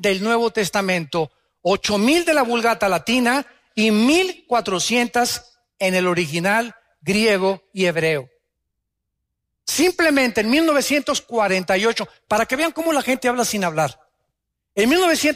del Nuevo Testamento, 8,000 de la Vulgata Latina y 1,400 en el original griego y hebreo. Simplemente en 1948, para que vean cómo la gente habla sin hablar. En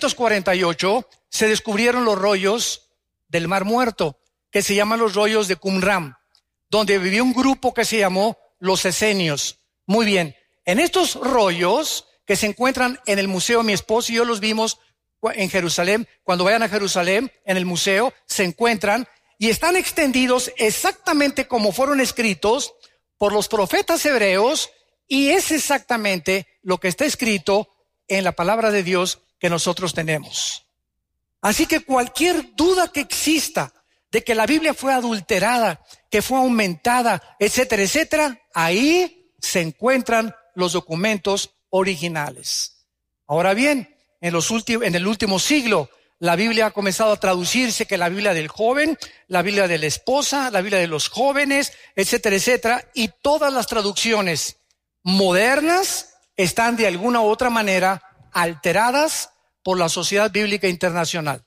1948 se descubrieron los rollos del Mar Muerto, que se llaman los rollos de Qumran, donde vivía un grupo que se llamó los esenios. Muy bien, en estos rollos que se encuentran en el museo, mi esposo y yo los vimos en Jerusalén. Cuando vayan a Jerusalén, en el museo, se encuentran y están extendidos exactamente como fueron escritos por los profetas hebreos, y es exactamente lo que está escrito en la palabra de Dios que nosotros tenemos. Así que cualquier duda que exista de que la Biblia fue adulterada, que fue aumentada, etcétera, etcétera, ahí se encuentran los documentos originales. Ahora bien, en el último siglo, la Biblia ha comenzado a traducirse, que la Biblia del joven, la Biblia de la esposa, la Biblia de los jóvenes, etcétera, etcétera, y todas las traducciones modernas están de alguna u otra manera alteradas por la Sociedad Bíblica Internacional.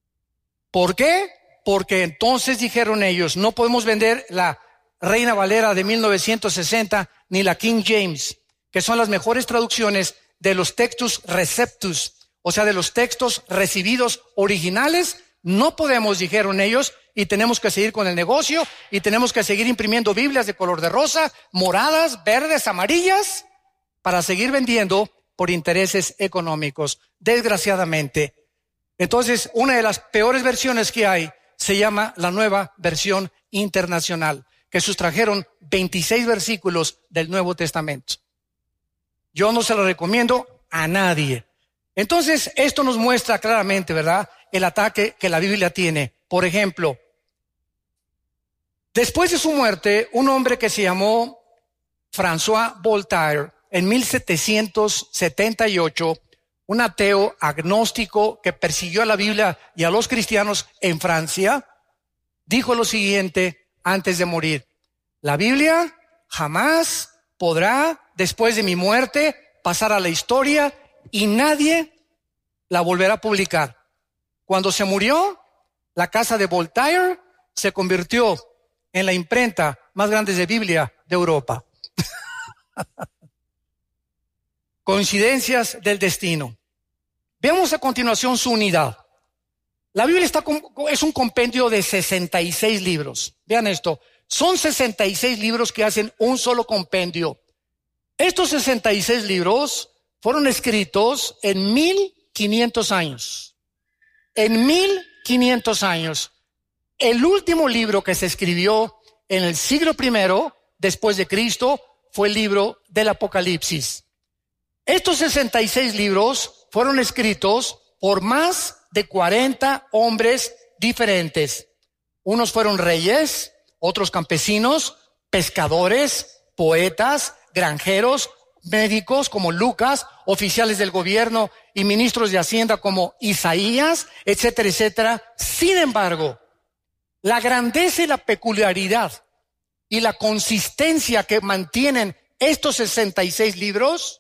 ¿Por qué? Porque entonces dijeron ellos, no podemos vender la Reina Valera de 1960 ni la King James, que son las mejores traducciones de los textus receptus, o sea, de los textos recibidos originales. No podemos, dijeron ellos, y tenemos que seguir con el negocio, y tenemos que seguir imprimiendo Biblias de color de rosa, moradas, verdes, amarillas, para seguir vendiendo por intereses económicos, desgraciadamente. Entonces, una de las peores versiones que hay se llama la Nueva Versión Internacional, que sustrajeron 26 versículos del Nuevo Testamento. Yo no se lo recomiendo a nadie. Entonces, esto nos muestra claramente, ¿verdad?, el ataque que la Biblia tiene. Por ejemplo, después de su muerte, un hombre que se llamó François Voltaire, en 1778, un ateo agnóstico que persiguió a la Biblia y a los cristianos en Francia, dijo lo siguiente antes de morir: la Biblia jamás podrá, después de mi muerte, pasar a la historia y nadie la volverá a publicar. Cuando se murió, la casa de Voltaire se convirtió en la imprenta más grande de Biblia de Europa. Coincidencias del destino. Veamos a continuación su unidad. La Biblia es un compendio de 66 libros. Vean esto, son 66 libros que hacen un solo compendio. Estos 66 libros fueron escritos en 1500 años. En 1500 años. El último libro que se escribió en el siglo I después de Cristo fue el libro del Apocalipsis. Estos 66 libros fueron escritos por más de 40 hombres diferentes. Unos fueron reyes, otros campesinos, pescadores, poetas, granjeros, médicos como Lucas, oficiales del gobierno y ministros de Hacienda como Isaías, etcétera, etcétera. Sin embargo, la grandeza y la peculiaridad y la consistencia que mantienen estos 66 libros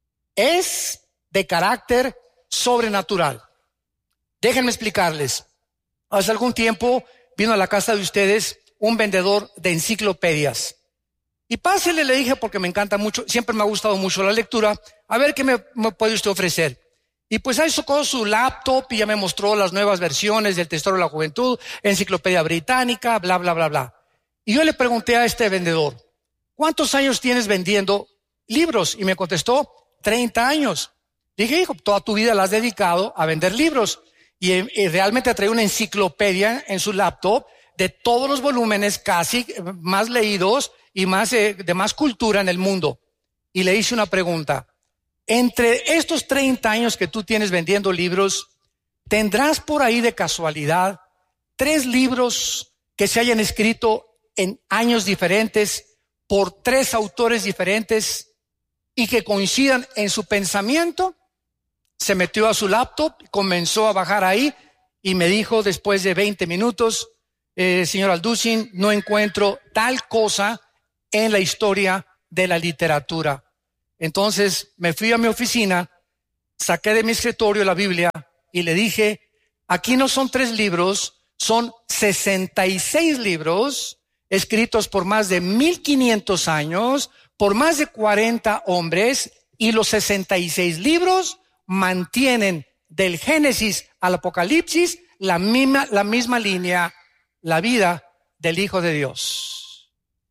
es de carácter sobrenatural. Déjenme explicarles. Hace algún tiempo vino a la casa de ustedes un vendedor de enciclopedias. Y pásele, le dije, porque me encanta mucho, siempre me ha gustado mucho la lectura, a ver qué me puede usted ofrecer. Y pues ahí sacó su laptop y ya me mostró las nuevas versiones del Tesoro de la Juventud, Enciclopedia Británica, bla, bla, bla, bla. Y yo le pregunté a este vendedor, ¿cuántos años tienes vendiendo libros? Y me contestó, 30 años. Dije, hijo, toda tu vida la has dedicado a vender libros. Y realmente trae una enciclopedia en su laptop de todos los volúmenes casi más leídos y más de más cultura en el mundo. Y le hice una pregunta. Entre estos 30 años que tú tienes vendiendo libros, ¿tendrás por ahí de casualidad 3 libros que se hayan escrito en años diferentes por 3 autores diferentes y que coincidan en su pensamiento? Se metió a su laptop, comenzó a bajar ahí y me dijo después de 20 minutos, señor Alducin, no encuentro tal cosa en la historia de la literatura. Entonces me fui a mi oficina, saqué de mi escritorio la Biblia y le dije, aquí no son 3 libros, son 66 libros escritos por más de 1500 años, por más de 40 hombres, y los 66 libros mantienen del Génesis al Apocalipsis la misma línea, la vida del Hijo de Dios.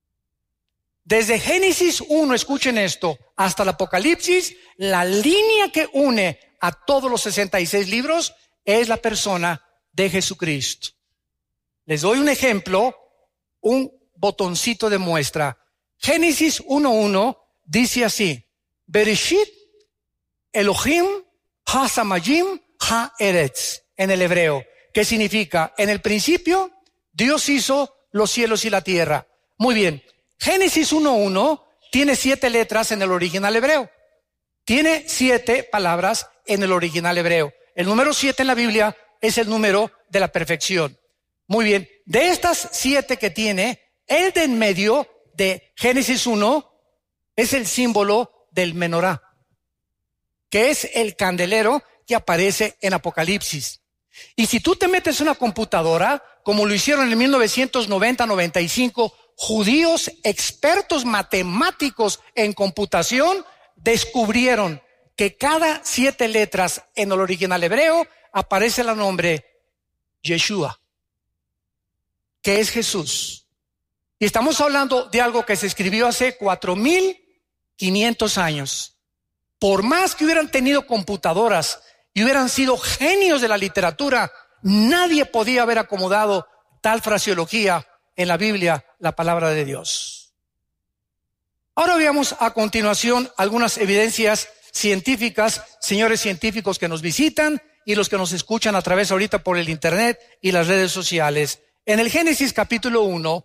Desde Génesis 1, escuchen esto, hasta el Apocalipsis, la línea que une a todos los 66 libros es la persona de Jesucristo. Les doy un ejemplo, un botoncito de muestra. Génesis 1:1 dice así: Bereshit Elohim ha-samayim ha-eretz, en el hebreo, que significa, en el principio, Dios hizo los cielos y la tierra. Muy bien, Génesis 1:1 tiene 7 letras en el original hebreo. Tiene 7 palabras en el original hebreo. El número 7 en la Biblia es el número de la perfección. Muy bien, de estas 7 que tiene, el de en medio de Génesis 1 es el símbolo del menorá, que es el candelero que aparece en Apocalipsis. Y si tú te metes en una computadora, como lo hicieron en 1990-95, judíos expertos matemáticos en computación descubrieron que cada 7 letras en el original hebreo aparece el nombre Yeshua, que es Jesús. Y estamos hablando de algo que se escribió hace 4500 años. Por más que hubieran tenido computadoras y hubieran sido genios de la literatura, nadie podía haber acomodado tal fraseología en la Biblia, la palabra de Dios. Ahora veamos a continuación algunas evidencias científicas, señores científicos que nos visitan y los que nos escuchan a través ahorita por el internet y las redes sociales. En el Génesis capítulo 1,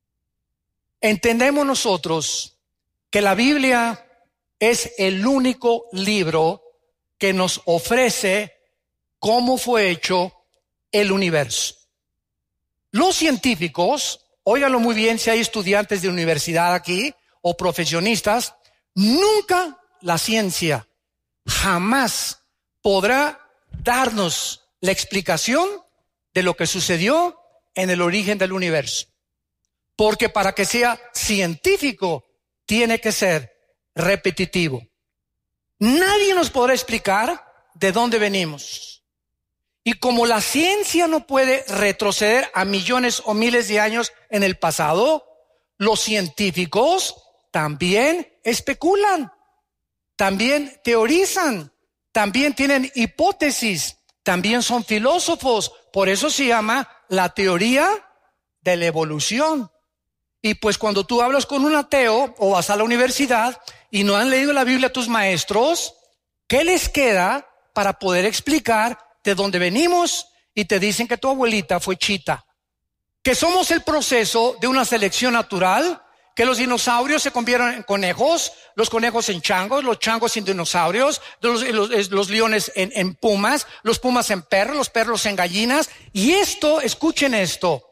entendemos nosotros que la Biblia es el único libro que nos ofrece cómo fue hecho el universo. Los científicos, óiganlo muy bien si hay estudiantes de universidad aquí o profesionistas, nunca la ciencia jamás podrá darnos la explicación de lo que sucedió en el origen del universo. Porque para que sea científico tiene que ser repetitivo. Nadie nos podrá explicar de dónde venimos. Y como la ciencia no puede retroceder a millones o miles de años en el pasado, los científicos también especulan, también teorizan, también tienen hipótesis, también son filósofos. Por eso se llama la teoría de la evolución. Y pues cuando tú hablas con un ateo o vas a la universidad y no han leído la Biblia tus maestros, ¿qué les queda para poder explicar de dónde venimos? Y te dicen que tu abuelita fue chita, que somos el proceso de una selección natural, que los dinosaurios se convierten en conejos, los conejos en changos, los changos en dinosaurios, los leones en pumas, los pumas en perros, los perros en gallinas. Y esto, escuchen esto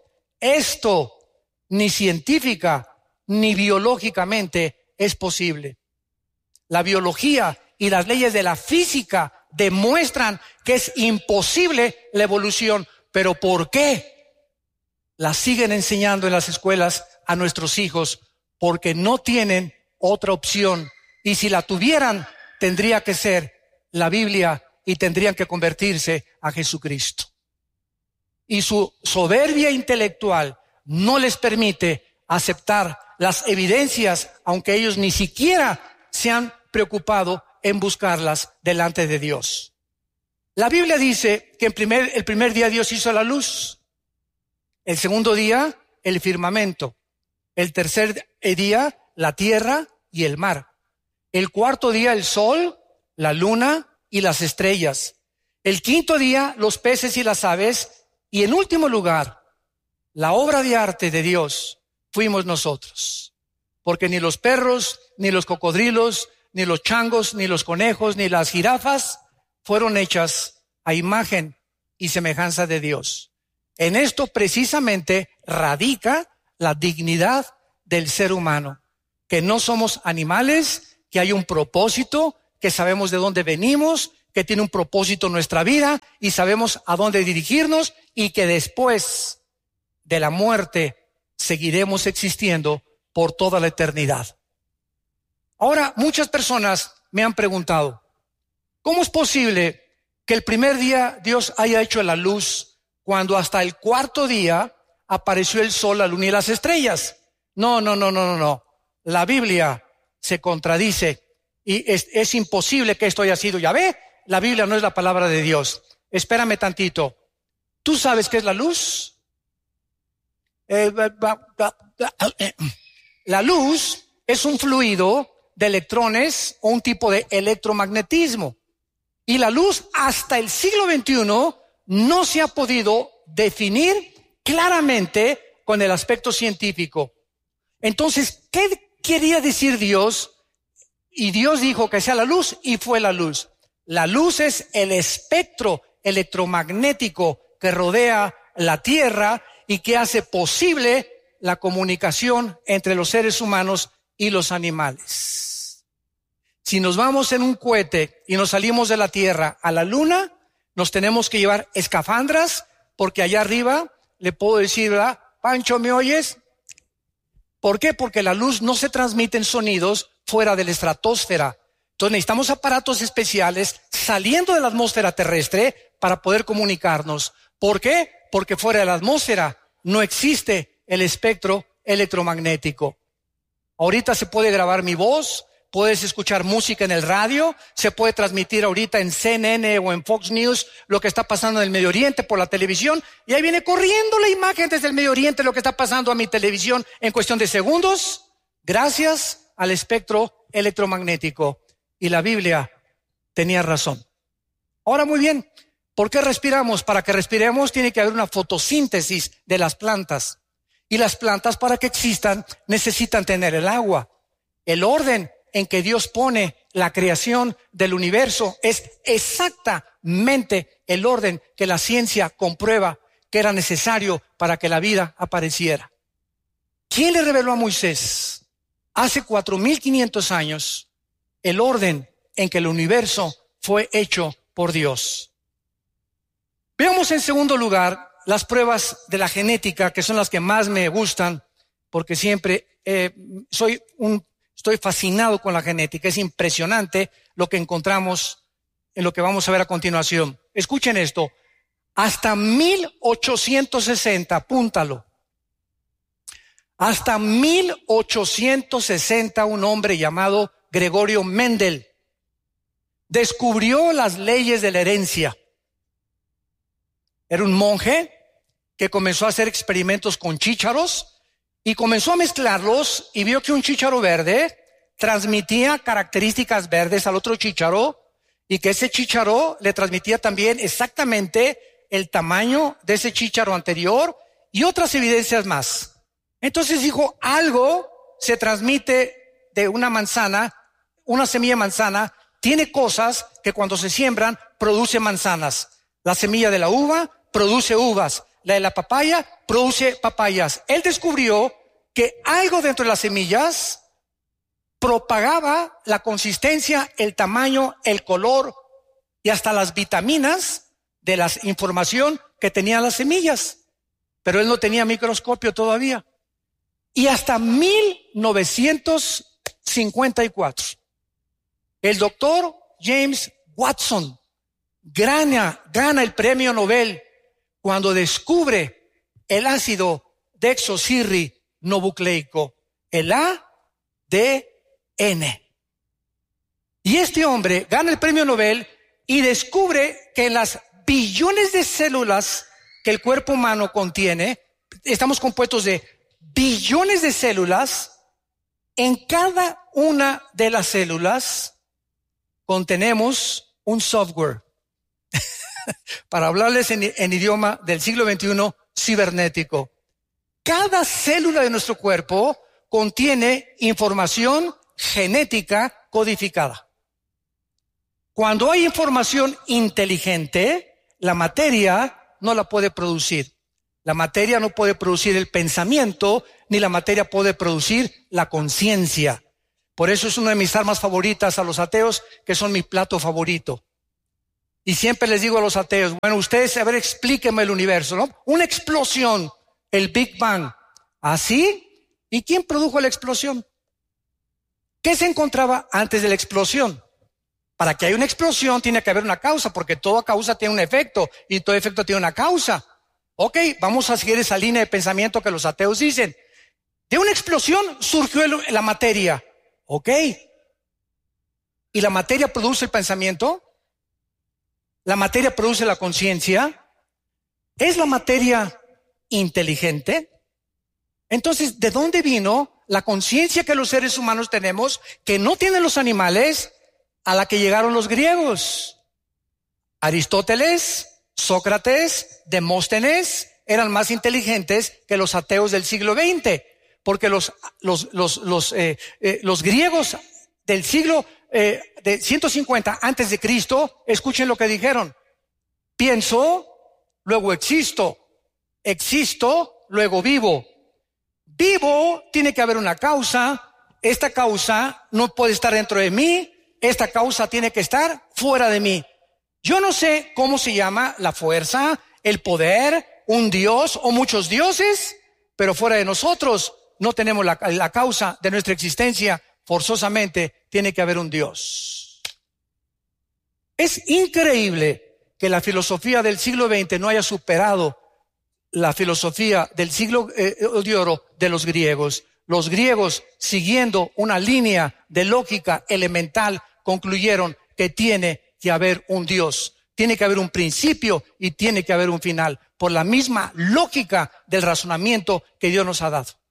ni científica ni biológicamente es posible. La biología y las leyes de la física demuestran que es imposible la evolución. ¿Pero por qué? La siguen enseñando en las escuelas a nuestros hijos, porque no tienen otra opción. Y si la tuvieran, tendría que ser la Biblia y tendrían que convertirse a Jesucristo. Y su soberbia intelectual no les permite aceptar las evidencias, aunque ellos ni siquiera se han preocupado en buscarlas delante de Dios. La Biblia dice que el primer día Dios hizo la luz, el segundo día el firmamento, el tercer día la tierra y el mar, el cuarto día el sol, la luna y las estrellas, el quinto día los peces y las aves, y en último lugar la obra de arte de Dios fuimos nosotros, porque ni los perros, ni los cocodrilos, ni los changos, ni los conejos, ni las jirafas fueron hechas a imagen y semejanza de Dios. En esto precisamente radica la dignidad del ser humano, que no somos animales, que hay un propósito, que sabemos de dónde venimos, que tiene un propósito en nuestra vida y sabemos a dónde dirigirnos y que después de la muerte seguiremos existiendo por toda la eternidad. Ahora, muchas personas me han preguntado, ¿cómo es posible que el primer día Dios haya hecho la luz cuando hasta el cuarto día apareció el sol, la luna y las estrellas? No. La Biblia se contradice y es imposible que esto haya sido Yahvé. La Biblia no es la palabra de Dios. Espérame tantito. ¿Tú sabes qué es la luz? La luz es un fluido de electrones o un tipo de electromagnetismo. Y la luz hasta el siglo XXI no se ha podido definir claramente con el aspecto científico. Entonces, ¿qué quería decir Dios? Y Dios dijo que sea la luz y fue la luz. La luz es el espectro electromagnético que rodea la Tierra y que hace posible la comunicación entre los seres humanos y los animales. Si nos vamos en un cohete y nos salimos de la Tierra a la Luna, nos tenemos que llevar escafandras, porque allá arriba le puedo decir, ¿verdad? Pancho, ¿me oyes? ¿Por qué? Porque la luz no se transmite en sonidos fuera de la estratosfera. Entonces necesitamos aparatos especiales saliendo de la atmósfera terrestre para poder comunicarnos. ¿Por qué? Porque fuera de la atmósfera no existe el espectro electromagnético. Ahorita se puede grabar mi voz, puedes escuchar música en el radio, se puede transmitir ahorita en CNN o en Fox News lo que está pasando en el Medio Oriente por la televisión, y ahí viene corriendo la imagen desde el Medio Oriente, lo que está pasando a mi televisión en cuestión de segundos, gracias al espectro electromagnético. Y la Biblia tenía razón. Ahora, muy bien, ¿por qué respiramos? Para que respiremos tiene que haber una fotosíntesis de las plantas. Y las plantas, para que existan, necesitan tener el agua. El orden en que Dios pone la creación del universo es exactamente el orden que la ciencia comprueba que era necesario para que la vida apareciera. ¿Quién le reveló a Moisés hace 4,500 años el orden en que el universo fue hecho por Dios? Veamos en segundo lugar las pruebas de la genética, que son las que más me gustan, porque siempre estoy fascinado con la genética. Es impresionante lo que encontramos en lo que vamos a ver a continuación. Escuchen esto. Hasta 1860, apúntalo. Hasta 1860, un hombre llamado Gregorio Mendel descubrió las leyes de la herencia. Era un monje que comenzó a hacer experimentos con chícharos y comenzó a mezclarlos y vio que un chícharo verde transmitía características verdes al otro chícharo y que ese chícharo le transmitía también exactamente el tamaño de ese chícharo anterior y otras evidencias más. Entonces dijo, algo se transmite de una manzana, una semilla de manzana, tiene cosas que cuando se siembran produce manzanas. La semilla de la uva produce uvas, la de la papaya produce papayas. Él descubrió que algo dentro de las semillas propagaba la consistencia, el tamaño, el color y hasta las vitaminas de la información que tenían las semillas. Pero él no tenía microscopio todavía. Y hasta 1954, el doctor James Watson gana el premio Nobel cuando descubre el ácido desoxirribonucleico, el ADN. Y este hombre gana el premio Nobel y descubre que en las billones de células que el cuerpo humano contiene, estamos compuestos de billones de células. En cada una de las células contenemos un software. Para hablarles en idioma del siglo XXI, cibernético. Cada célula de nuestro cuerpo contiene información genética codificada. Cuando hay información inteligente, la materia no la puede producir. La materia no puede producir el pensamiento, ni la materia puede producir la conciencia. Por eso es una de mis armas favoritas a los ateos, que son mi plato favorito. Y siempre les digo a los ateos, bueno, ustedes, a ver, explíquenme el universo, ¿no? Una explosión, el Big Bang. ¿Así? ¿Y quién produjo la explosión? ¿Qué se encontraba antes de la explosión? Para que haya una explosión tiene que haber una causa, porque toda causa tiene un efecto y todo efecto tiene una causa. Ok, vamos a seguir esa línea de pensamiento que los ateos dicen. De una explosión surgió la materia. Ok. ¿Y la materia produce el pensamiento? ¿La materia produce la conciencia? ¿Es la materia inteligente? Entonces, ¿de dónde vino la conciencia que los seres humanos tenemos, que no tienen los animales, a la que llegaron los griegos? Aristóteles, Sócrates, Demóstenes eran más inteligentes que los ateos del siglo XX, porque los griegos del siglo de 150 antes de Cristo, escuchen lo que dijeron: pienso, luego existo, luego vivo. Vivo, tiene que haber una causa, esta causa no puede estar dentro de mí, esta causa tiene que estar fuera de mí. Yo no sé cómo se llama la fuerza, el poder, un dios o muchos dioses, pero fuera de nosotros no tenemos la causa de nuestra existencia. Forzosamente tiene que haber un Dios. Es increíble que la filosofía del siglo XX no haya superado la filosofía del siglo de oro de los griegos. Los griegos, siguiendo una línea de lógica elemental, concluyeron que tiene que haber un Dios. Tiene que haber un principio y tiene que haber un final, por la misma lógica del razonamiento que Dios nos ha dado.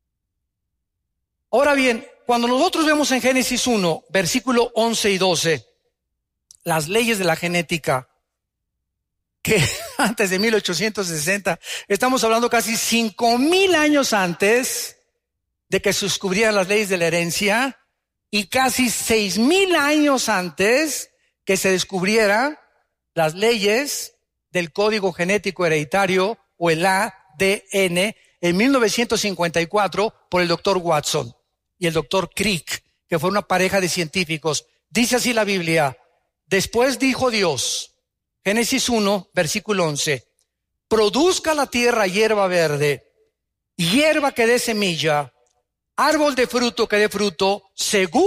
Ahora bien, cuando nosotros vemos en Génesis 1, versículo 11 y 12, las leyes de la genética, que antes de 1860, estamos hablando casi 5,000 años antes de que se descubrieran las leyes de la herencia, y casi 6,000 años antes que se descubrieran las leyes del código genético hereditario, o el ADN, en 1954 por el doctor Watson y el doctor Crick, que fue una pareja de científicos. Dice así la Biblia: después dijo Dios, Génesis 1, versículo 11, produzca la tierra hierba verde, hierba que dé semilla, árbol de fruto que dé fruto, según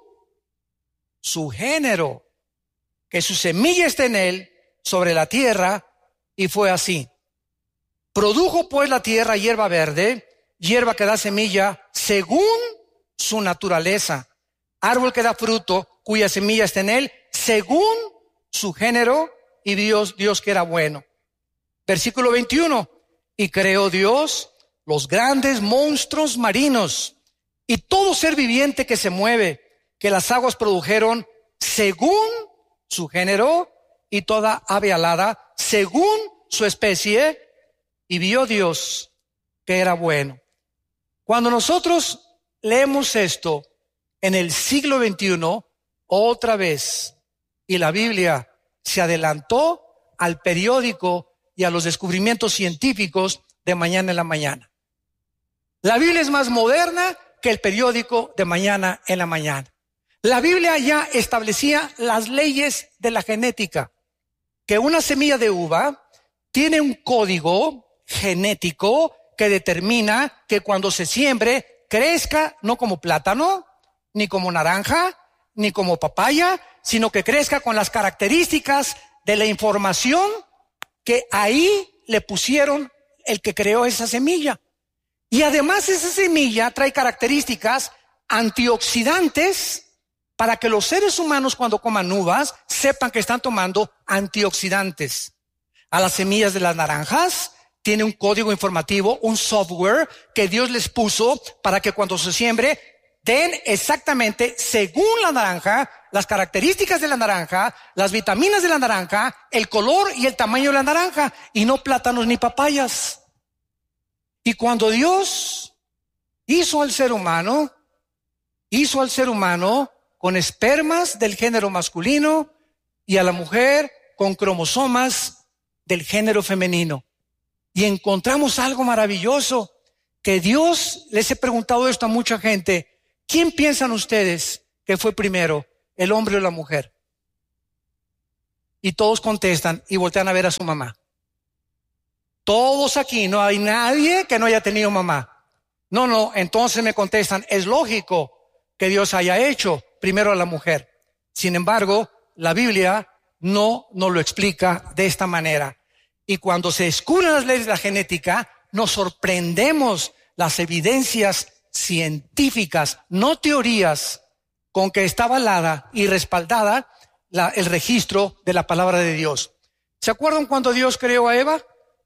su género, que su semilla esté en él, sobre la tierra, y fue así. Produjo pues la tierra hierba verde, hierba que da semilla, según su naturaleza, árbol que da fruto, cuya semilla está en él, según su género, y Dios que era bueno. Versículo 21, y creó Dios los grandes monstruos marinos, y todo ser viviente que se mueve, que las aguas produjeron, según su género, y toda ave alada, según su especie, y vio Dios que era bueno. Cuando nosotros leemos esto en el siglo XXI, otra vez, y la Biblia se adelantó al periódico y a los descubrimientos científicos de mañana en la mañana. La Biblia es más moderna que el periódico de mañana en la mañana. La Biblia ya establecía las leyes de la genética, que una semilla de uva tiene un código genético que determina que cuando se siembre crezca no como plátano, ni como naranja, ni como papaya, sino que crezca con las características de la información que ahí le pusieron el que creó esa semilla. Y además esa semilla trae características antioxidantes para que los seres humanos, cuando coman uvas, sepan que están tomando antioxidantes. A las semillas de las naranjas tiene un código informativo, un software que Dios les puso para que cuando se siembre den exactamente, según la naranja, las características de la naranja, las vitaminas de la naranja, el color y el tamaño de la naranja, y no plátanos ni papayas. Y cuando Dios hizo al ser humano con espermas del género masculino y a la mujer con cromosomas del género femenino. Y encontramos algo maravilloso, que Dios, les he preguntado esto a mucha gente, ¿quién piensan ustedes que fue primero, el hombre o la mujer? Y todos contestan y voltean a ver a su mamá. Todos aquí, no hay nadie que no haya tenido mamá. No, entonces me contestan, es lógico que Dios haya hecho primero a la mujer. Sin embargo, la Biblia no nos lo explica de esta manera. Y cuando se descubren las leyes de la genética, nos sorprendemos las evidencias científicas, no teorías, con que está avalada y respaldada el registro de la palabra de Dios. ¿Se acuerdan cuando Dios creó a Eva?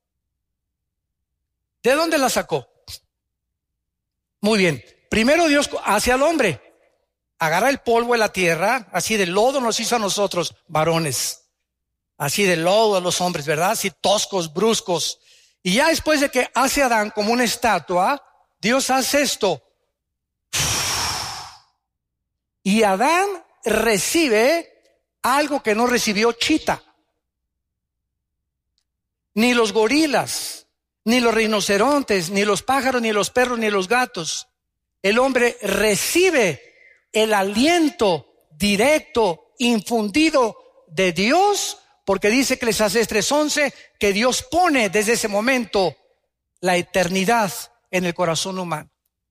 ¿De dónde la sacó? Muy bien. Primero Dios hace al hombre. Agarra el polvo de la tierra, así de lodo nos hizo a nosotros, varones. Así de lodo a los hombres, ¿verdad? Así toscos, bruscos. Y ya después de que hace a Adán como una estatua, Dios hace esto. Y Adán recibe algo que no recibió Chita. Ni los gorilas, ni los rinocerontes, ni los pájaros, ni los perros, ni los gatos. El hombre recibe el aliento directo, infundido de Dios, porque dice Eclesiastés 3:11 que Dios pone desde ese momento la eternidad en el corazón humano.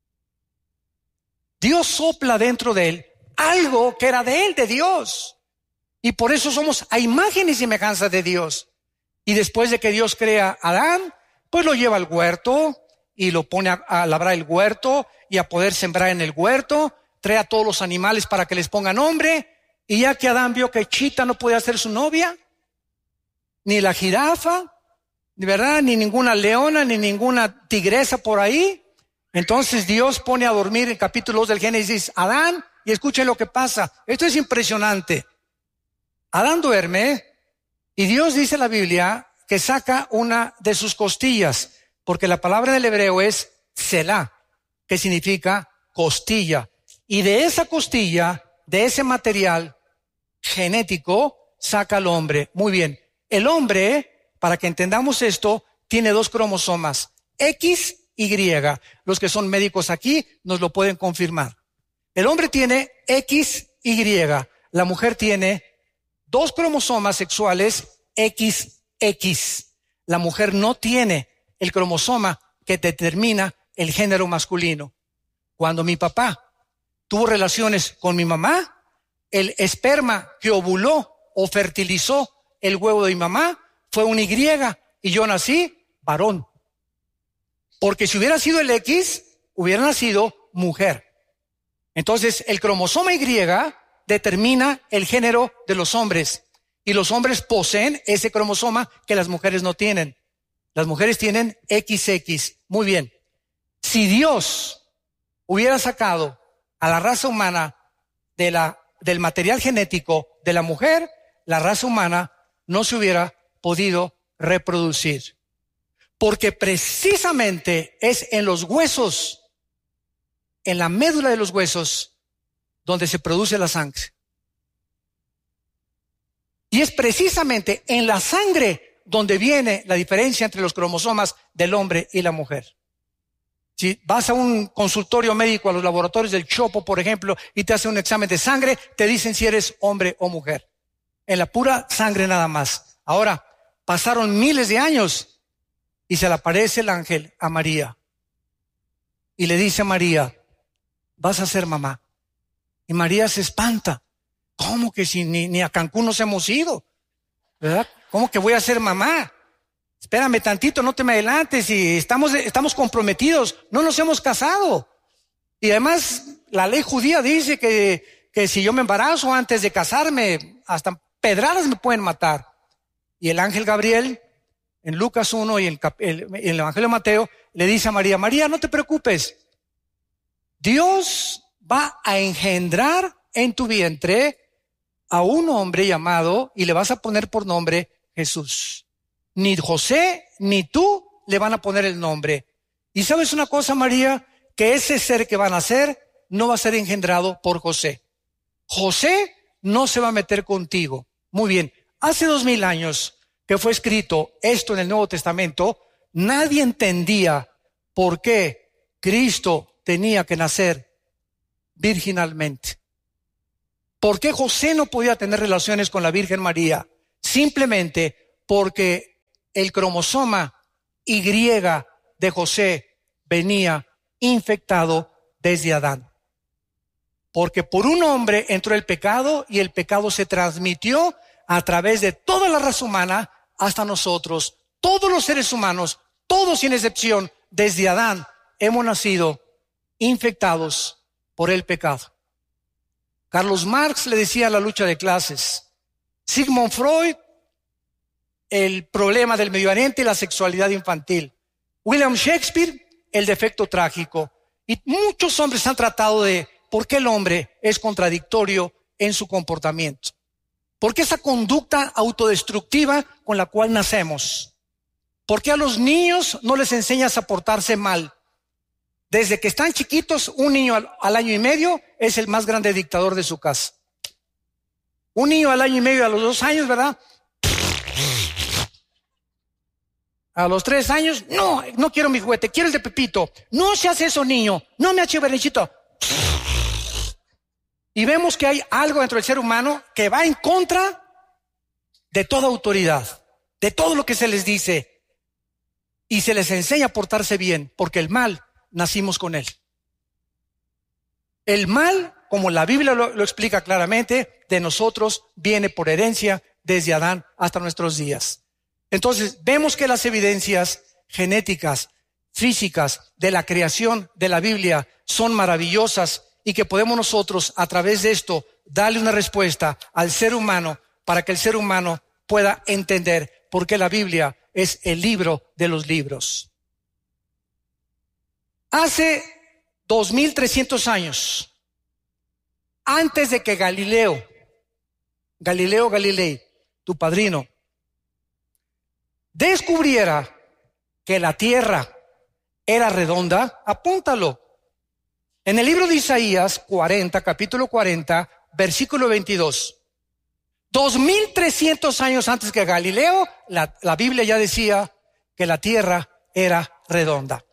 Dios sopla dentro de él algo que era de él, de Dios. Y por eso somos a imagen y semejanza de Dios. Y después de que Dios crea a Adán, pues lo lleva al huerto y lo pone a labrar el huerto y a poder sembrar en el huerto. Trae a todos los animales para que les ponga nombre. Y ya que Adán vio que Chita no podía ser su novia, ni la jirafa, ¿verdad? Ni ninguna leona, ni ninguna tigresa por ahí. Entonces Dios pone a dormir en capítulo 2 del Génesis Adán, y escuchen lo que pasa. Esto es impresionante. Adán duerme y Dios dice en la Biblia que saca una de sus costillas, porque la palabra del hebreo es Selah, que significa costilla. Y de esa costilla, de ese material genético, saca al hombre. Muy bien. El hombre, para que entendamos esto, tiene 2 cromosomas, X y Y. Los que son médicos aquí nos lo pueden confirmar. El hombre tiene XY, la mujer tiene 2 cromosomas sexuales XX. La mujer no tiene el cromosoma que determina el género masculino. Cuando mi papá tuvo relaciones con mi mamá, el esperma que ovuló o fertilizó el huevo de mi mamá fue un Y y yo nací varón. Porque si hubiera sido el X, hubiera nacido mujer. Entonces, el cromosoma Y determina el género de los hombres. Y los hombres poseen ese cromosoma que las mujeres no tienen. Las mujeres tienen XX. Muy bien. Si Dios hubiera sacado a la raza humana del material genético de la mujer, la raza humana no se hubiera podido reproducir. Porque precisamente es en los huesos, en la médula de los huesos, donde se produce la sangre. Y es precisamente en la sangre donde viene la diferencia entre los cromosomas del hombre y la mujer. Si vas a un consultorio médico, a los laboratorios del Chopo, por ejemplo, y te hacen un examen de sangre, te dicen si eres hombre o mujer. En la pura sangre nada más. Ahora, pasaron miles de años y se le aparece el ángel a María. Y le dice a María, vas a ser mamá. Y María se espanta. ¿Cómo que si ni a Cancún nos hemos ido? ¿Verdad? ¿Cómo que voy a ser mamá? Espérame tantito, no te me adelantes, y estamos comprometidos, no nos hemos casado. Y además, la ley judía dice que si yo me embarazo antes de casarme, hasta pedradas me pueden matar. Y el ángel Gabriel, en Lucas 1 y en el Evangelio de Mateo, le dice a María, María, no te preocupes. Dios va a engendrar en tu vientre a un hombre llamado, y le vas a poner por nombre Jesús. Ni José ni tú le van a poner el nombre. Y sabes una cosa, María, que ese ser que va a nacer no va a ser engendrado por José. José no se va a meter contigo. Muy bien, hace 2000 años que fue escrito esto en el Nuevo Testamento, nadie entendía por qué Cristo tenía que nacer virginalmente. ¿Por qué José no podía tener relaciones con la Virgen María? simplemente porque el cromosoma Y de José venía infectado desde Adán. Porque por un hombre entró el pecado y el pecado se transmitió a través de toda la raza humana hasta nosotros. Todos los seres humanos, todos sin excepción, desde Adán, hemos nacido infectados por el pecado. Carlos Marx le decía la lucha de clases. Sigmund Freud, el problema del Medio Oriente y la sexualidad infantil. William Shakespeare, el defecto trágico. Y muchos hombres han tratado de por qué el hombre es contradictorio en su comportamiento. ¿Por qué esa conducta autodestructiva con la cual nacemos? ¿Por qué a los niños no les enseñas a portarse mal? Desde que están chiquitos, un niño al año y medio es el más grande dictador de su casa. Un niño al año y medio, a los 2 años, ¿verdad? A los 3 años, no quiero mi juguete, quiero el de Pepito. No se hace eso, niño, no me hache berrinchito. Y vemos que hay algo dentro del ser humano que va en contra de toda autoridad, de todo lo que se les dice. Y se les enseña a portarse bien, porque el mal nacimos con él. El mal, como la Biblia lo explica claramente, de nosotros viene por herencia desde Adán hasta nuestros días. Entonces, vemos que las evidencias genéticas, físicas de la creación de la Biblia son maravillosas y que podemos nosotros, a través de esto, darle una respuesta al ser humano para que el ser humano pueda entender por qué la Biblia es el libro de los libros. Hace 2300 años, antes de que Galileo Galilei, tu padrino, descubriera que la tierra era redonda, apúntalo. En el libro de Isaías 40, capítulo 40, versículo 22. 2300 años antes que Galileo, la Biblia ya decía que la tierra era redonda.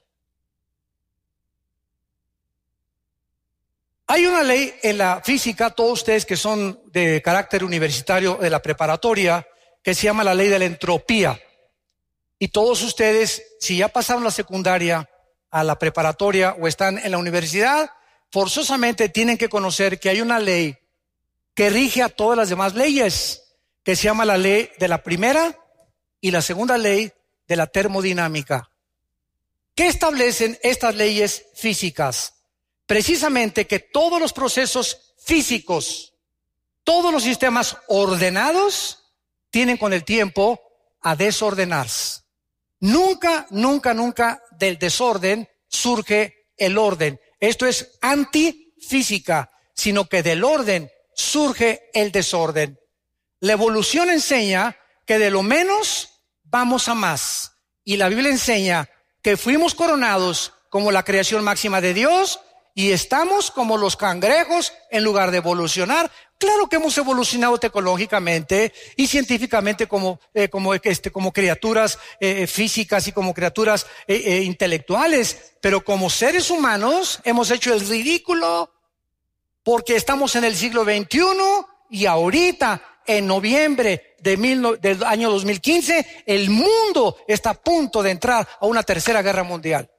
Hay una ley en la física, todos ustedes que son de carácter universitario de la preparatoria, que se llama la ley de la entropía. Y todos ustedes, si ya pasaron la secundaria a la preparatoria o están en la universidad, forzosamente tienen que conocer que hay una ley que rige a todas las demás leyes, que se llama la ley de la primera y la segunda ley de la termodinámica. ¿Qué establecen estas leyes físicas? Precisamente que todos los procesos físicos, todos los sistemas ordenados, tienen con el tiempo a desordenarse. Nunca del desorden surge el orden. Esto es antifísica, sino que del orden surge el desorden. La evolución enseña que de lo menos vamos a más. Y la Biblia enseña que fuimos coronados como la creación máxima de Dios y estamos como los cangrejos en lugar de evolucionar. Claro que hemos evolucionado tecnológicamente y científicamente como criaturas físicas y como criaturas intelectuales, pero como seres humanos hemos hecho el ridículo porque estamos en el siglo XXI y ahorita en noviembre del año 2015 el mundo está a punto de entrar a una tercera guerra mundial.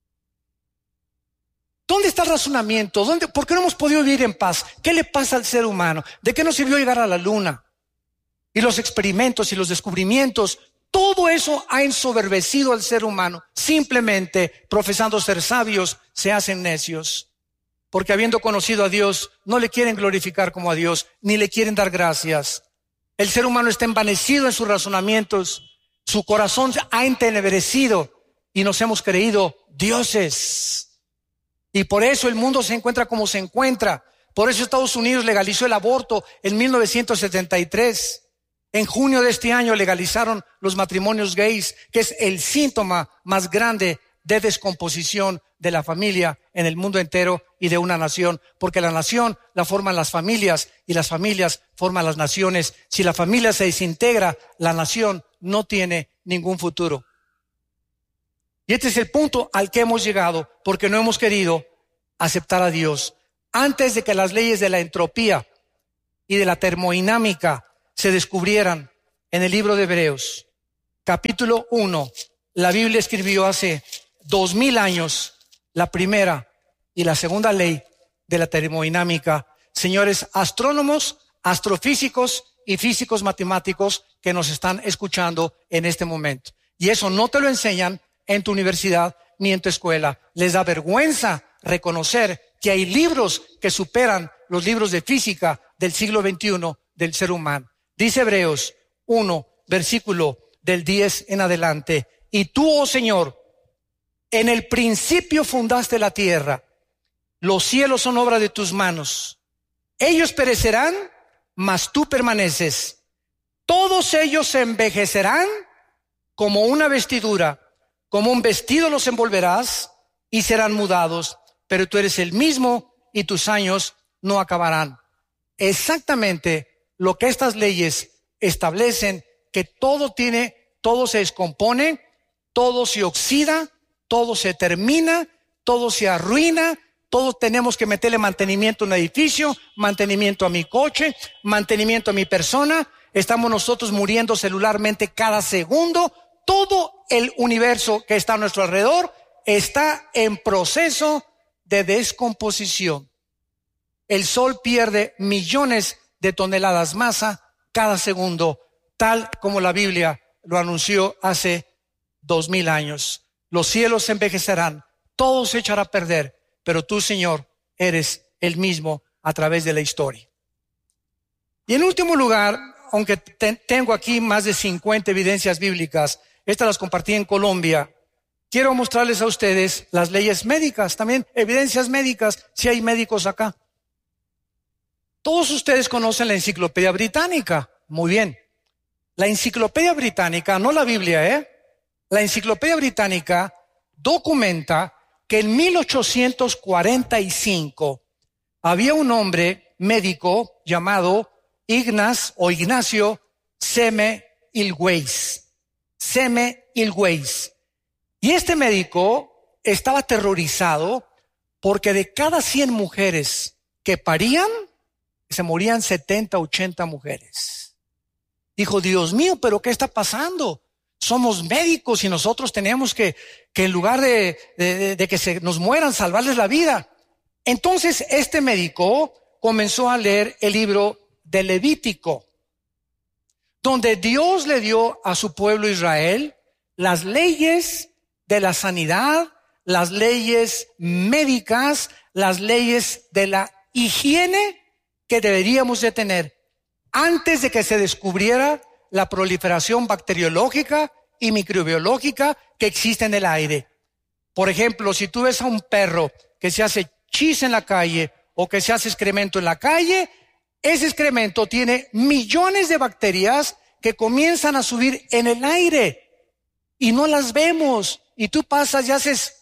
¿Dónde está el razonamiento? ¿Por qué no hemos podido vivir en paz? ¿Qué le pasa al ser humano? ¿De qué nos sirvió llegar a la luna? Y los experimentos y los descubrimientos, todo eso ha ensoberbecido al ser humano. Simplemente, profesando ser sabios, se hacen necios. Porque habiendo conocido a Dios, no le quieren glorificar como a Dios, ni le quieren dar gracias. El ser humano está envanecido en sus razonamientos. Su corazón ha entenebrecido y nos hemos creído dioses. Y por eso el mundo se encuentra como se encuentra. Por eso Estados Unidos legalizó el aborto en 1973. En junio de este año legalizaron los matrimonios gays, que es el síntoma más grande de descomposición de la familia en el mundo entero y de una nación. Porque la nación la forman las familias y las familias forman las naciones. Si la familia se desintegra, la nación no tiene ningún futuro. Y este es el punto al que hemos llegado porque no hemos querido aceptar a Dios. Antes de que las leyes de la entropía y de la termodinámica se descubrieran, en el libro de Hebreos, capítulo 1. La Biblia escribió hace 2000 años la primera y la segunda ley de la termodinámica. Señores astrónomos, astrofísicos y físicos matemáticos que nos están escuchando en este momento. Y eso no te lo enseñan en tu universidad ni en tu escuela. Les da vergüenza reconocer que hay libros que superan los libros de física del siglo XXI del ser humano. Dice Hebreos 1, versículo del 10 en adelante. Y tú, oh Señor, en el principio fundaste la tierra. Los cielos son obra de tus manos. Ellos perecerán, mas tú permaneces. Todos ellos se envejecerán como una vestidura. Como un vestido los envolverás y serán mudados. Pero tú eres el mismo y tus años no acabarán. Exactamente lo que estas leyes establecen, que todo se descompone, todo se oxida, todo se termina, todo se arruina, todos tenemos que meterle mantenimiento a un edificio, mantenimiento a mi coche, mantenimiento a mi persona. Estamos nosotros muriendo celularmente cada segundo. Todo el universo que está a nuestro alrededor está en proceso de descomposición. El Sol pierde millones de toneladas masa cada segundo, tal como la Biblia lo anunció hace 2000 años. Los cielos se envejecerán, todo se echará a perder, pero tú, Señor, eres el mismo a través de la historia. Y en último lugar, aunque tengo aquí más de 50 evidencias bíblicas, estas las compartí en Colombia, quiero mostrarles a ustedes las leyes médicas, también evidencias médicas, si hay médicos acá. Todos ustedes conocen la Enciclopedia Británica. Muy bien. La Enciclopedia Británica, no la Biblia, La Enciclopedia Británica documenta que en 1845 había un hombre médico llamado Ignacio Semmelweis. Y este médico estaba aterrorizado porque de cada 100 mujeres que parían, se morían 70, 80 mujeres. Dijo, Dios mío, ¿pero qué está pasando? Somos médicos y nosotros tenemos que en lugar de que se nos mueran, salvarles la vida. Entonces este médico comenzó a leer el libro de Levítico, donde Dios le dio a su pueblo Israel las leyes de la sanidad, las leyes médicas, las leyes de la higiene que deberíamos de tener antes de que se descubriera la proliferación bacteriológica y microbiológica que existe en el aire. Por ejemplo, si tú ves a un perro que se hace chis en la calle o que se hace excremento en la calle, ese excremento tiene millones de bacterias que comienzan a subir en el aire y no las vemos. Y tú pasas y haces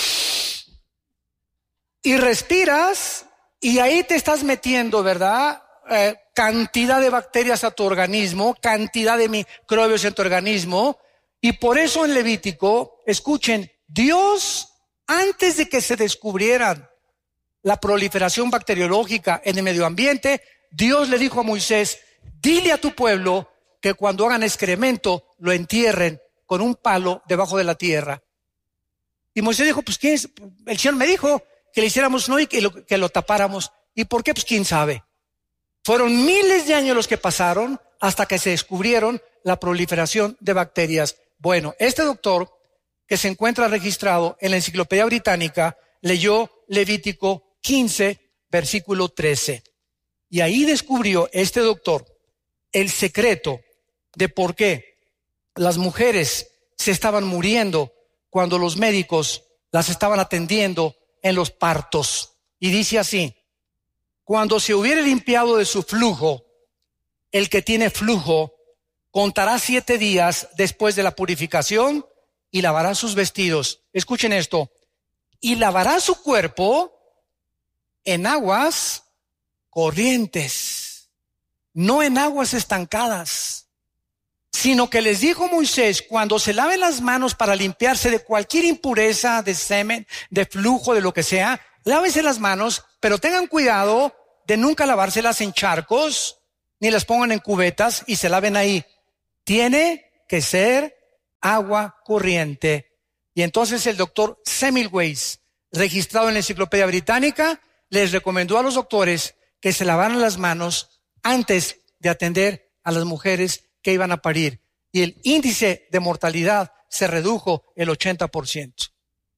y respiras y ahí te estás metiendo, ¿verdad? Cantidad de bacterias a tu organismo, cantidad de microbios en tu organismo. Y por eso en Levítico, escuchen, Dios, antes de que se descubrieran la proliferación bacteriológica en el medio ambiente, Dios le dijo a Moisés, dile a tu pueblo que cuando hagan excremento lo entierren con un palo debajo de la tierra. Y Moisés dijo, pues ¿quién es? El Señor me dijo que le hiciéramos no y que lo tapáramos. ¿Y por qué? Pues quién sabe. Fueron miles de años los que pasaron hasta que se descubrieron la proliferación de bacterias. Bueno, este doctor que se encuentra registrado en la Enciclopedia Británica leyó Levítico 15, versículo 13. Y ahí descubrió este doctor el secreto de por qué las mujeres se estaban muriendo cuando los médicos las estaban atendiendo en los partos. Y dice así, cuando se hubiere limpiado de su flujo, el que tiene flujo contará 7 días después de la purificación y lavará sus vestidos. Escuchen esto. Y lavará su cuerpo en aguas corrientes, no en aguas estancadas, sino que les dijo Moisés, cuando se laven las manos para limpiarse de cualquier impureza, de semen, de flujo, de lo que sea, lávense las manos, pero tengan cuidado de nunca lavárselas en charcos, ni las pongan en cubetas y se laven ahí. Tiene que ser agua corriente. Y entonces el doctor Semmelweis, registrado en la Enciclopedia Británica, les recomendó a los doctores que se lavaran las manos antes de atender a las mujeres que iban a parir. Y el índice de mortalidad se redujo el 80%.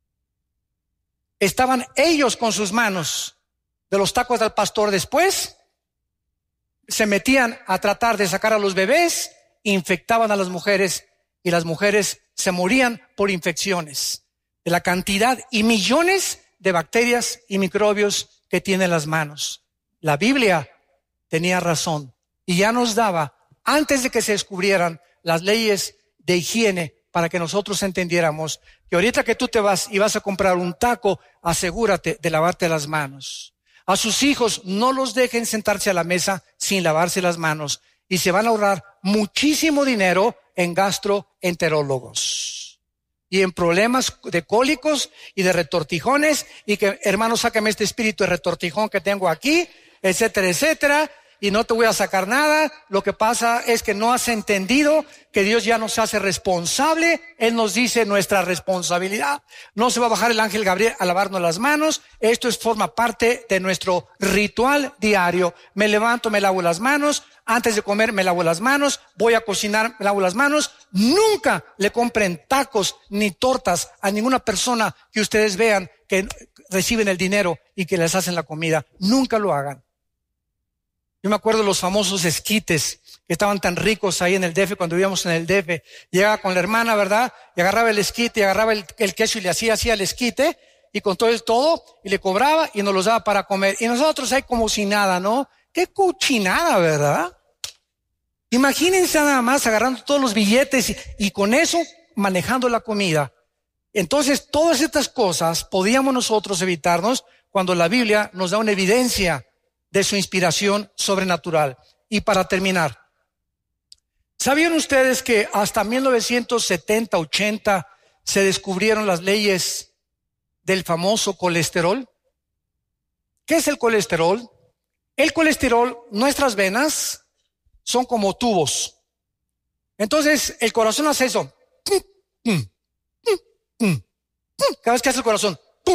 Estaban ellos con sus manos de los tacos del pastor después, se metían a tratar de sacar a los bebés, infectaban a las mujeres y las mujeres se morían por infecciones. De la cantidad y millones de bacterias y microbios que tienen las manos. La Biblia tenía razón y ya nos daba, antes de que se descubrieran las leyes de higiene, para que nosotros entendiéramos que ahorita que tú te vas y vas a comprar un taco, asegúrate de lavarte las manos. A sus hijos no los dejen sentarse a la mesa sin lavarse las manos y se van a ahorrar muchísimo dinero en gastroenterólogos y en problemas de cólicos y de retortijones y que, hermano, sácame este espíritu de retortijón que tengo aquí, etcétera, etcétera. Y no te voy a sacar nada. Lo que pasa es que no has entendido que Dios ya nos hace responsable. Él nos dice nuestra responsabilidad. No se va a bajar el ángel Gabriel a lavarnos las manos. Esto forma parte de nuestro ritual diario. Me levanto, me lavo las manos. Antes de comer me lavo las manos. Voy a cocinar, me lavo las manos. Nunca le compren tacos ni tortas a ninguna persona que ustedes vean que reciben el dinero y que les hacen la comida. Nunca lo hagan. Yo me acuerdo de los famosos esquites que estaban tan ricos ahí en el DF, cuando vivíamos en el DF. Llegaba con la hermana, ¿verdad? Y agarraba el esquite, y agarraba el queso y le hacía así al esquite, y con todo, y le cobraba y nos los daba para comer. Y nosotros ahí como si nada, ¿no? ¡Qué cochinada!, ¿verdad? Imagínense nada más agarrando todos los billetes y con eso manejando la comida. Entonces, todas estas cosas podíamos nosotros evitarnos cuando la Biblia nos da una evidencia de su inspiración sobrenatural. Y para terminar, ¿sabían ustedes que hasta 1970, 80 se descubrieron las leyes del famoso colesterol? ¿Qué es el colesterol? El colesterol, nuestras venas son como tubos. Entonces, el corazón hace eso. Cada vez que hace el corazón,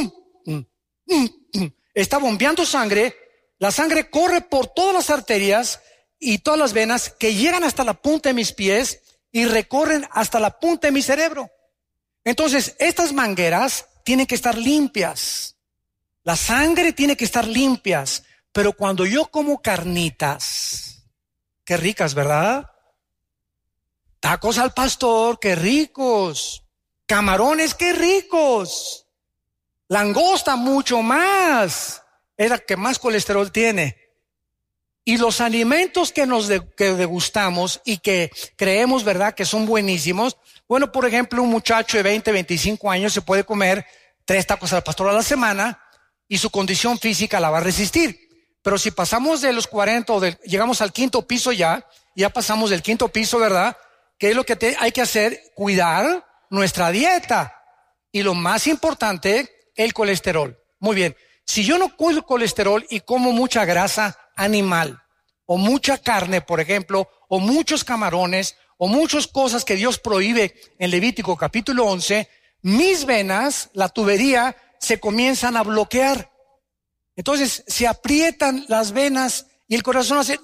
está bombeando sangre. La sangre corre por todas las arterias y todas las venas que llegan hasta la punta de mis pies y recorren hasta la punta de mi cerebro. Entonces, estas mangueras tienen que estar limpias. La sangre tiene que estar limpias. Pero cuando yo como carnitas, qué ricas, ¿verdad? Tacos al pastor, qué ricos. Camarones, qué ricos. Langosta, mucho más. Es la que más colesterol tiene. Y los alimentos que que degustamos y que creemos, ¿verdad?, que son buenísimos. Bueno, por ejemplo, un muchacho de 20, 25 años se puede comer 3 tacos al pastor a la semana y su condición física la va a resistir. Pero si pasamos de los 40 o llegamos al 5º piso ya pasamos del 5º piso, ¿verdad? ¿Qué es lo que hay que hacer? Cuidar nuestra dieta. Y lo más importante, el colesterol. Muy bien. Si yo no cuido el colesterol y como mucha grasa animal, o mucha carne, por ejemplo, o muchos camarones, o muchas cosas que Dios prohíbe en Levítico capítulo 11, mis venas, la tubería, se comienzan a bloquear. Entonces se aprietan las venas y el corazón hace...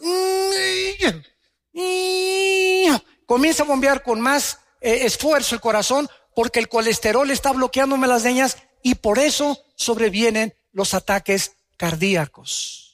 comienza a bombear con más esfuerzo el corazón porque el colesterol está bloqueándome las venas y por eso sobrevienen los ataques cardíacos.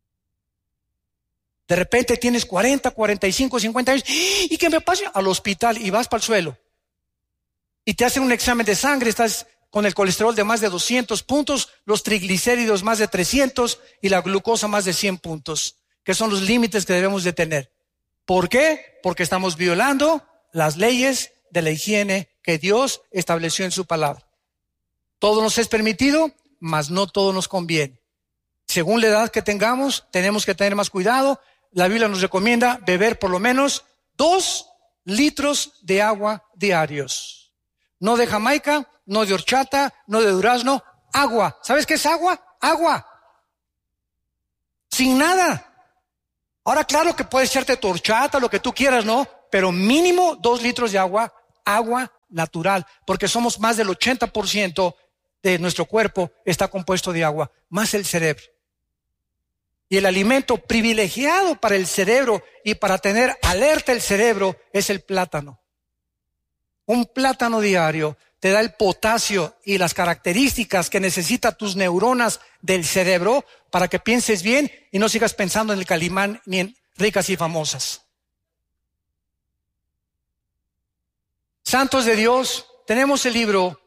De repente tienes 40, 45, 50 años. ¿Y qué me pasa? Al hospital y vas para el suelo. Y te hacen un examen de sangre, estás con el colesterol de más de 200 puntos, los triglicéridos más de 300 y la glucosa más de 100 puntos, que son los límites que debemos de tener. ¿Por qué? Porque estamos violando las leyes de la higiene que Dios estableció en su palabra. Todo nos es permitido, mas no todo nos conviene. Según la edad que tengamos, tenemos que tener más cuidado. La Biblia nos recomienda beber por lo menos 2 litros de agua diarios. No de Jamaica, no de horchata, no de durazno, agua. ¿Sabes qué es agua? Agua. Sin nada. Ahora, claro que puedes echarte tu horchata, lo que tú quieras, ¿no? pero mínimo 2 litros de agua natural, porque somos más del 80% de nuestro cuerpo está compuesto de agua, más el cerebro. Y el alimento privilegiado para el cerebro y para tener alerta el cerebro es el plátano. Un plátano diario te da el potasio y las características que necesitan tus neuronas del cerebro para que pienses bien y no sigas pensando en el Calimán ni en ricas y famosas. Santos de Dios, tenemos el libro,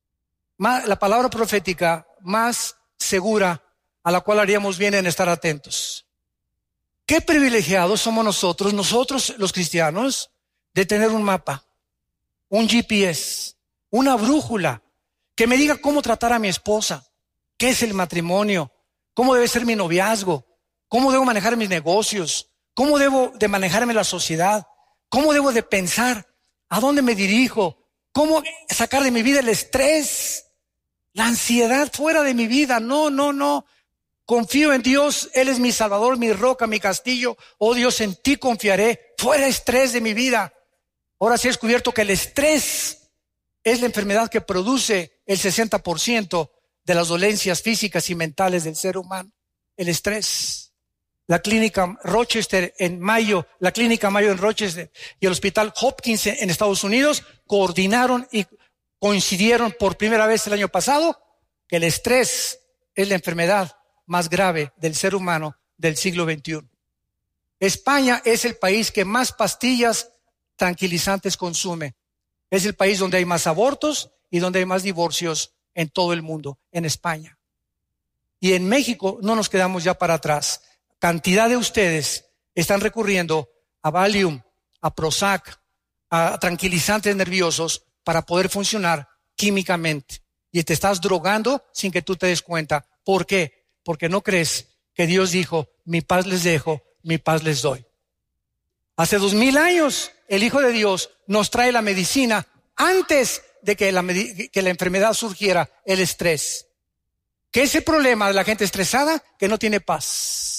la palabra profética más segura a la cual haríamos bien en estar atentos. Qué privilegiados somos nosotros los cristianos, de tener un mapa, un GPS, una brújula, que me diga cómo tratar a mi esposa, qué es el matrimonio, cómo debe ser mi noviazgo, cómo debo manejar mis negocios, cómo debo de manejarme la sociedad, cómo debo de pensar, a dónde me dirijo, cómo sacar de mi vida el estrés, la ansiedad fuera de mi vida. No. Confío en Dios, Él es mi Salvador, mi roca, mi castillo. Oh Dios, en ti confiaré. Fuera estrés de mi vida. Ahora sí he descubierto que el estrés es la enfermedad que produce el 60% de las dolencias físicas y mentales del ser humano. El estrés. La clínica Rochester en Mayo en Rochester y el hospital Hopkins en Estados Unidos coordinaron y coincidieron por primera vez el año pasado que el estrés es la enfermedad más grave del ser humano del siglo XXI. España es el país que más pastillas tranquilizantes consume. Es el país donde hay más abortos y donde hay más divorcios en todo el mundo, en España. Y en México no nos quedamos ya para atrás. Cantidad de ustedes están recurriendo a Valium, a Prozac, a tranquilizantes nerviosos para poder funcionar químicamente. Y te estás drogando sin que tú te des cuenta. ¿Por qué? Porque no crees que Dios dijo, mi paz les dejo, mi paz les doy. Hace 2000 años el Hijo de Dios nos trae la medicina antes de que la enfermedad surgiera, el estrés. ¿Qué es el problema de la gente estresada? Que no tiene paz.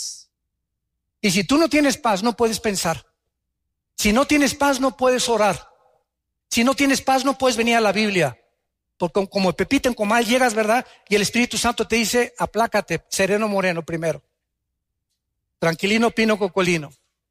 Y si tú no tienes paz, no puedes pensar. Si no tienes paz, no puedes orar. Si no tienes paz, no puedes venir a la Biblia. Porque como Pepita en Comal llegas, ¿verdad? Y el Espíritu Santo te dice, aplácate, sereno moreno primero. Tranquilino pino cocolino.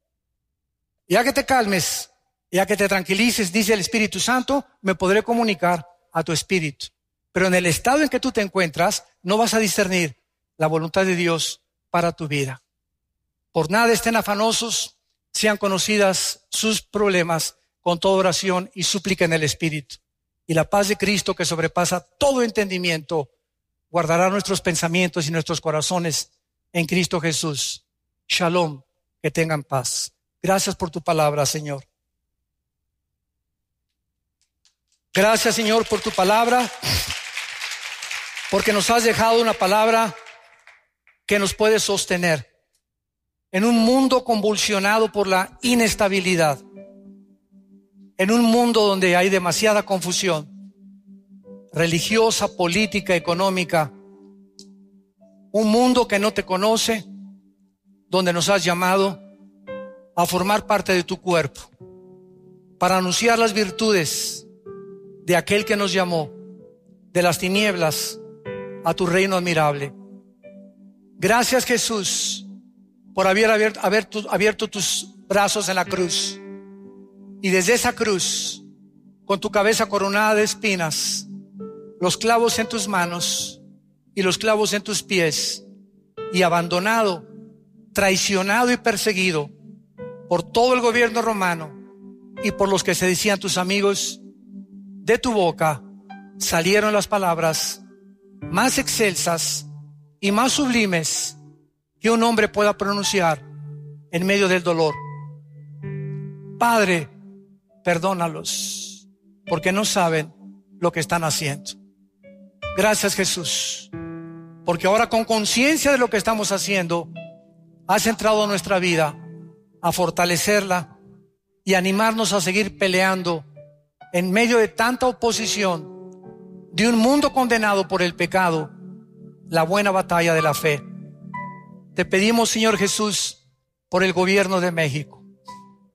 Ya que te calmes, ya que te tranquilices, dice el Espíritu Santo, me podré comunicar a tu espíritu. Pero en el estado en que tú te encuentras, no vas a discernir la voluntad de Dios para tu vida. Por nada estén afanosos, sean conocidas sus problemas con toda oración y súplica en el Espíritu. Y la paz de Cristo, que sobrepasa todo entendimiento, guardará nuestros pensamientos y nuestros corazones en Cristo Jesús. Shalom, que tengan paz. Gracias por tu palabra, Señor. Gracias, Señor, por tu palabra, porque nos has dejado una palabra que nos puede sostener en un mundo convulsionado por la inestabilidad, en un mundo donde hay demasiada confusión religiosa, política, económica, un mundo que no te conoce, donde nos has llamado a formar parte de tu cuerpo para anunciar las virtudes de aquel que nos llamó de las tinieblas a tu reino admirable. Gracias, Jesús, por haber abierto tus brazos en la cruz. Y desde esa cruz, con tu cabeza coronada de espinas, los clavos en tus manos y los clavos en tus pies, y abandonado, traicionado y perseguido por todo el gobierno romano y por los que se decían tus amigos, de tu boca salieron las palabras más excelsas y más sublimes que un hombre pueda pronunciar en medio del dolor. Padre, perdónalos, porque no saben lo que están haciendo. Gracias, Jesús, porque ahora con conciencia de lo que estamos haciendo, has entrado a nuestra vida a fortalecerla y animarnos a seguir peleando en medio de tanta oposición de un mundo condenado por el pecado, la buena batalla de la fe. Te pedimos, Señor Jesús, por el gobierno de México.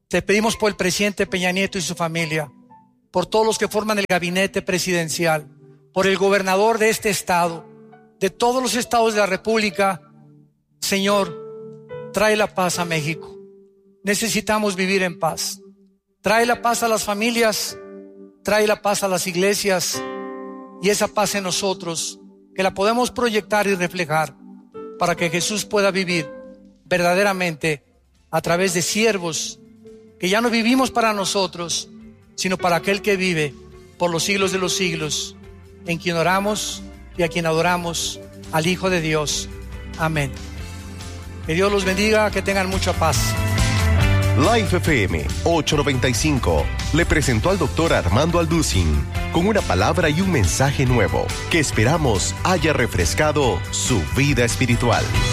Te pedimos por el presidente Peña Nieto y su familia, por todos los que forman el gabinete presidencial, por el gobernador de este estado, de todos los estados de la República. Señor, trae la paz a México. Necesitamos vivir en paz. Trae la paz a las familias, trae la paz a las iglesias, y esa paz en nosotros, que la podemos proyectar y reflejar para que Jesús pueda vivir verdaderamente a través de siervos que ya no vivimos para nosotros, sino para aquel que vive por los siglos de los siglos, en quien oramos y a quien adoramos, al Hijo de Dios. Amén. Que Dios los bendiga, que tengan mucha paz. Life FM 895 le presentó al doctor Armando Alducin con una palabra y un mensaje nuevo que esperamos haya refrescado su vida espiritual.